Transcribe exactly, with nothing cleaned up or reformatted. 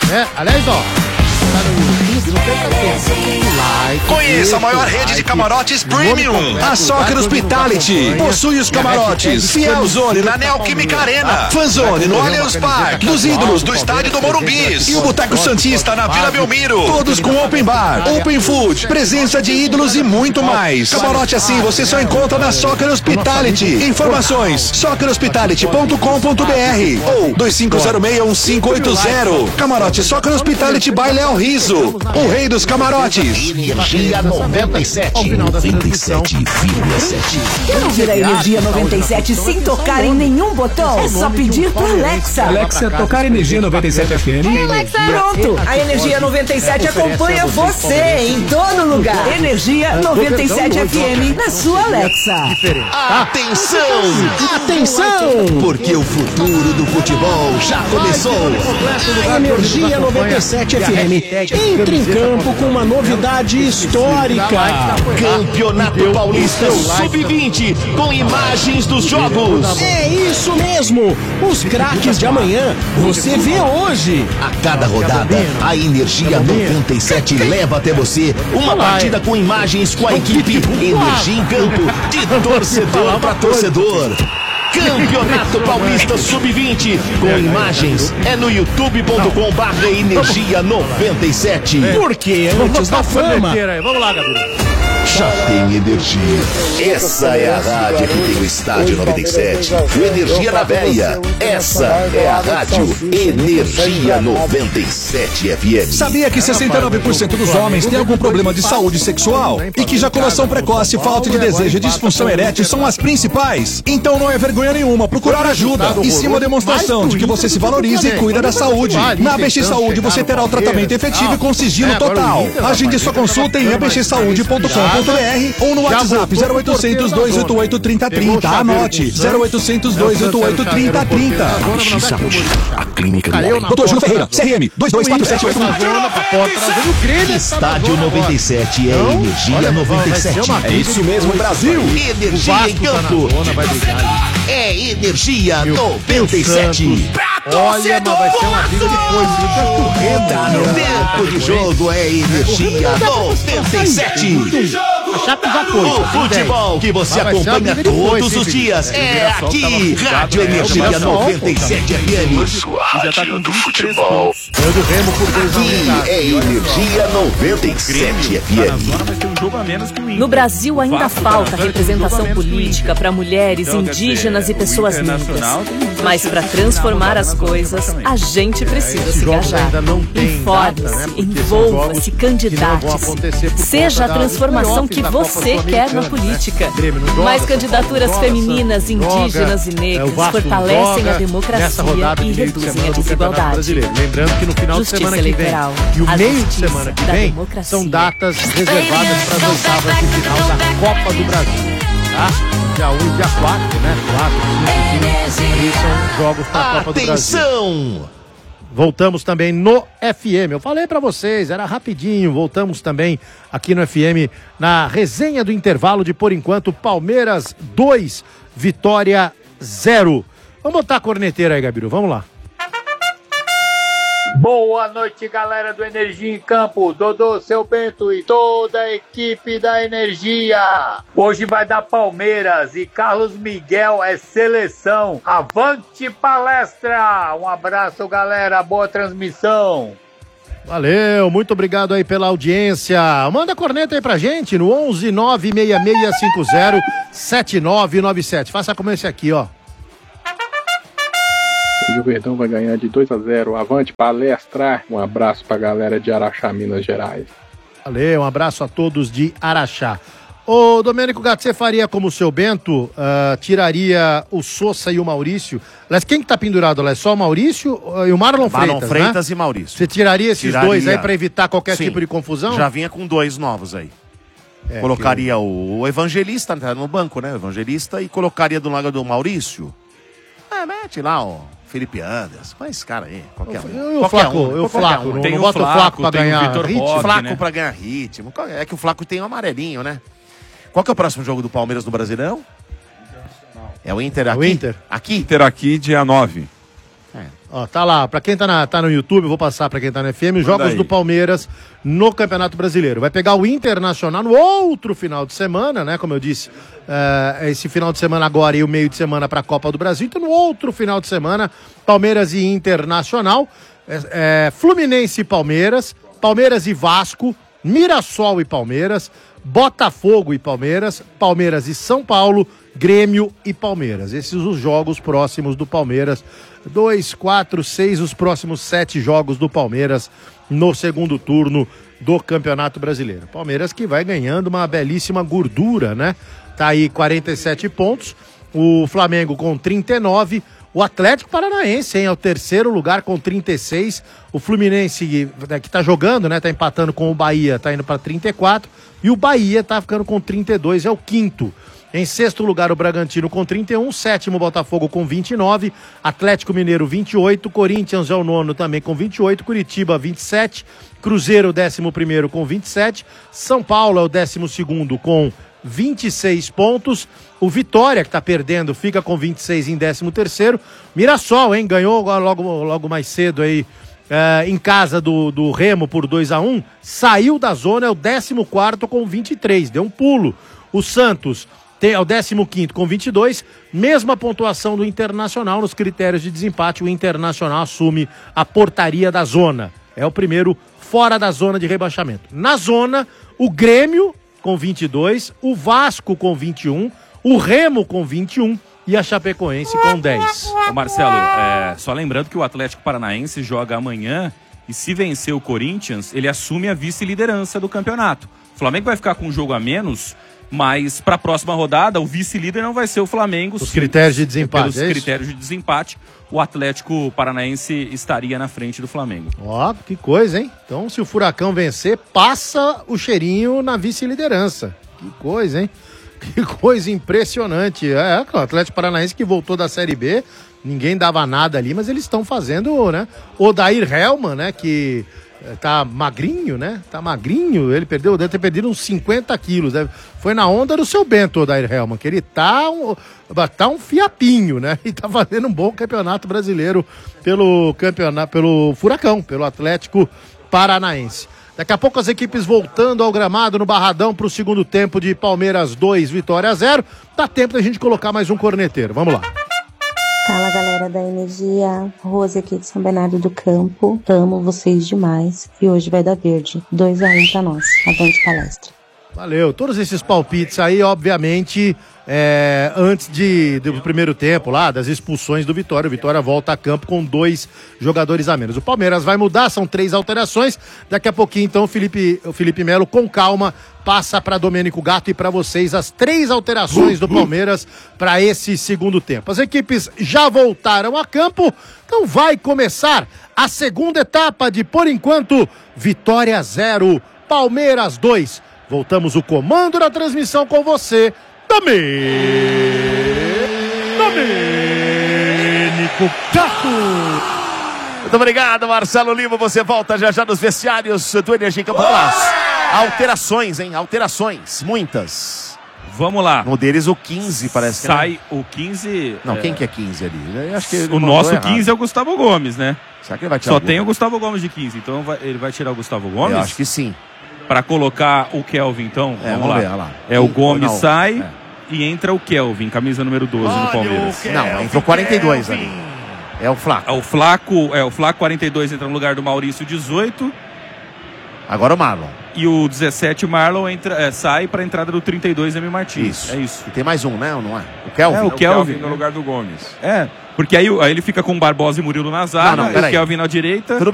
né? Aliás, ó, tá no YouTube, não perca tempo. Like, conheça a maior rede de camarotes premium. A Soccer Hospitality possui os camarotes Fiel Zone na Neoquímica Arena, Fanzone no Allianz Parque, dos ídolos do estádio do Morumbis e o Boteco Santista na Vila Belmiro. Todos com open bar, open food, presença de ídolos e muito mais. Camarote assim você só encontra na Soccer Hospitality. Informações soccer hospitality ponto com ponto b r ou dois cinco zero seis um cinco oito zero. Camarote Soccer Hospitality by Léo Riso, o rei dos camarotes. Energia noventa e sete. noventa e sete vírgula sete. Quer ouvir a Energia noventa e sete sem tocar em nenhum botão? É só pedir pro Alexa. Alexa, tocar Energia noventa e sete F M. Alexa, pronto. A Energia noventa e sete acompanha você em todo lugar. Energia noventa e sete F M na sua Alexa. Atenção! Atenção! Porque o futuro do futebol já começou. A Energia noventa e sete F M entra em campo com uma novidade histórica. Campeonato Paulista sub vinte com imagens dos jogos. É isso mesmo. Os craques de amanhã você vê hoje. A cada rodada, a Energia noventa e sete leva até você uma partida com imagens com a equipe Energia em Campo, de torcedor para torcedor. Campeonato Paulista sub vinte com imagens é no youtube ponto com barra energia noventa e sete. Porque antes da fama. Vamos lá, Gabriel. Já tem energia. Essa é a rádio que tem o estádio noventa e sete. O Energia na Veia. Essa é a rádio Energia noventa e sete F M. Sabia que sessenta e nove por cento dos homens têm algum problema de saúde sexual? E que ejaculação precoce, falta de desejo e disfunção erétil são as principais? Então não é vergonha nenhuma procurar ajuda. E sim uma demonstração de que você se valoriza e cuida da saúde. Na A B X Saúde você terá o tratamento efetivo e com sigilo total. Agende sua consulta em a b x saúde ponto com ponto b r ou no WhatsApp zero oitocentos, dois oito oito, trinta trinta. Anote zero oitocentos, dois oito oito, trinta trinta. A B X Saúde, a clínica do homem. doutor Júlio Ferreira, C R M dois dois quatro sete oito um. Estádio noventa e sete é Energia noventa e sete. É isso mesmo, Brasil. Energia em Campo. É Energia noventa e sete. Olha, mas vai ser uma briga de coisa. Tá no tempo de jogo, é Energia noventa e sete. O futebol que você acompanha todos os dias é aqui. Rádio Energia noventa e sete F M. Já tá com vinte e três pontos. Eu do Remo por dois Aqui é Energia noventa e sete F M. No Brasil ainda falta representação política para mulheres, indígenas e pessoas negras. Mas para transformar as coisas, a gente precisa se engajar. Informe-se, envolva-se, candidate-se. Seja a transformação que você quer na política. Mais candidaturas femininas, indígenas e negras fortalecem a democracia e reduzem a desigualdade. Lembrando que no final de semana que vem e o meio de semana que vem são datas reservadas para as oitavas de final da Copa do Brasil. Tá? Dia um e dia quatro, né? quatro, cinco, cinco, são jogos para a Copa do Brasil. Atenção! Voltamos também no F M. Eu falei pra vocês, era rapidinho. Voltamos também aqui no F M na resenha do intervalo de, por enquanto, Palmeiras dois, Vitória zero. Vamos botar a corneteira aí, Gabiru. Vamos lá. Boa noite, galera do Energia em Campo, Dodô, Seu Bento e toda a equipe da Energia. Hoje vai dar Palmeiras e Carlos Miguel é seleção. Avante palestra! Um abraço, galera, boa transmissão. Valeu, muito obrigado aí pela audiência. Manda a corneta aí pra gente no onze nove seis seis cinco zero sete nove nove sete. Faça como esse aqui, ó. O Verdão vai ganhar de dois a zero. Avante palestra. Um abraço pra galera de Araxá, Minas Gerais. Valeu, um abraço a todos de Araxá. Ô, Domênico Gato, você faria como o seu Bento, uh, tiraria o Sousa e o Maurício? Aliás, quem que tá pendurado lá? É só o Maurício uh, e o Marlon Freitas, Marlon Freitas né? e Maurício. Você tiraria esses tiraria. dois aí pra evitar qualquer Sim. tipo de confusão? Já vinha com dois novos aí. É, colocaria que... o, o Evangelista no banco, né? O Evangelista, e colocaria do lado do Maurício. É, mete lá, ó. Felipe Anderson, mas esse cara aí, qualquer um. Eu, eu Flaco, um, eu Flaco, um. não, tem não o bota Flaco, o Flaco pra ganhar ritmo. Roque, Flaco né? pra ganhar ritmo. É que o Flaco tem o um amarelinho, né? Qual que é o próximo jogo do Palmeiras no Brasileirão? É o Inter aqui? O Inter. Aqui? Inter aqui, dia nove. É, Ó, tá lá, pra quem tá, na, tá no YouTube, eu vou passar pra quem tá no F M, os jogos aí. do Palmeiras no Campeonato Brasileiro. Vai pegar o Internacional no outro final de semana, né? Como eu disse, uh, esse final de semana agora e o meio de semana pra Copa do Brasil. Então, no outro final de semana, Palmeiras e Internacional, é, é, Fluminense e Palmeiras, Palmeiras e Vasco, Mirassol e Palmeiras, Botafogo e Palmeiras, Palmeiras e São Paulo, Grêmio e Palmeiras. Esses os jogos próximos do Palmeiras. Dois, quatro, seis, os próximos sete jogos do Palmeiras no segundo turno do Campeonato Brasileiro. Palmeiras que vai ganhando uma belíssima gordura, né? Tá aí quarenta e sete pontos, o Flamengo com trinta e nove, o Atlético Paranaense, hein, é o terceiro lugar com trinta e seis, o Fluminense que tá jogando, né, tá empatando com o Bahia, tá indo para trinta e quatro, e o Bahia tá ficando com trinta e dois, é o quinto. Em sexto lugar, o Bragantino com trinta e um, sétimo, Botafogo com vinte e nove, Atlético Mineiro vinte e oito, Corinthians é o nono também com vinte e oito, Curitiba vinte e sete, Cruzeiro décimo primeiro com vinte e sete, São Paulo é o décimo segundo com vinte e seis pontos, o Vitória, que tá perdendo, fica com vinte e seis em décimo terceiro, Mirassol, hein, ganhou logo, logo mais cedo aí, é, em casa do, do Remo por dois a um, saiu da zona, é o décimo quarto com vinte e três, deu um pulo. O Santos tem, é o décimo quinto com vinte e dois, mesma pontuação do Internacional nos critérios de desempate, o Internacional assume a portaria da zona, é o primeiro fora da zona de rebaixamento. Na zona, o Grêmio com vinte e dois, o Vasco com vinte e um, o Remo com vinte e um e a Chapecoense com dez. Ô Marcelo, é, só lembrando que o Atlético Paranaense joga amanhã e se vencer o Corinthians, ele assume a vice-liderança do campeonato. O Flamengo vai ficar com um jogo a menos, mas para a próxima rodada o vice-líder não vai ser o Flamengo. Os critérios de desempate, Pelos é critérios de desempate, o Atlético Paranaense estaria na frente do Flamengo. Ó, que coisa, hein? Então, se o Furacão vencer, passa o cheirinho na vice-liderança. Que coisa, hein? Que coisa impressionante. É, o Atlético Paranaense que voltou da Série B, ninguém dava nada ali, mas eles estão fazendo, né? O Dair Helman, né, que tá magrinho, né? Tá magrinho, ele perdeu, deve ter perdido uns cinquenta quilos. Deve, foi na onda do seu Bento, o Dair Helman, que ele tá um, tá um fiapinho, né? E tá fazendo um bom campeonato brasileiro pelo campeonato, pelo Furacão, pelo Atlético Paranaense. Daqui a pouco as equipes voltando ao gramado no Barradão para o segundo tempo de Palmeiras dois, Vitória zero. Dá tempo da gente colocar mais um corneteiro. Vamos lá. Fala, galera da Energia, Rose aqui de São Bernardo do Campo, amo vocês demais e hoje vai dar verde, dois a um pra nós, avante palestra. Valeu, todos esses palpites aí, obviamente, é, antes de, do primeiro tempo lá, das expulsões do Vitória, o Vitória volta a campo com dois jogadores a menos. O Palmeiras vai mudar, são três alterações, daqui a pouquinho então o Felipe, o Felipe Melo com calma passa para Domênico Gato e para vocês as três alterações do Palmeiras para esse segundo tempo. As equipes já voltaram a campo, então vai começar a segunda etapa de, por enquanto, Vitória zero, Palmeiras dois. Voltamos o comando da transmissão com você, Domênico Gato. Muito obrigado, Marcelo Lima. Você volta já já nos vestiários do Energia em Campo Alas. Alterações, hein? Alterações, muitas. Vamos lá. Um deles o quinze, parece que sai o quinze. Não, é... quem que é quinze ali? Eu acho que o nosso quinze é o Gustavo Gomes, né? Será que ele vai tirar Só algum? tem o Gustavo Gomes de quinze, então vai, ele vai tirar o Gustavo Gomes? Eu acho que sim. Para colocar o Kelvin, então, é, vamos, vamos lá. Ver, lá. É o Gomes não, sai é. e entra o Kelvin, camisa número doze Olha no Palmeiras. Não, entrou quarenta e dois ali. É o Flaco. É o Flaco, é o Flaco quarenta e dois entra no lugar do Maurício dezoito. Agora o Marlon. E o dezessete, Marlon, entra, é, sai para a entrada do trinta e dois, M. Martins. Isso. É isso. E tem mais um, né? Não é? O Kelvin? É, o, o Kelvin, Kelvin no lugar do Gomes. É, porque aí, aí ele fica com Barbosa e Murilo na zaga, não, não, o Kelvin na direita. Tudo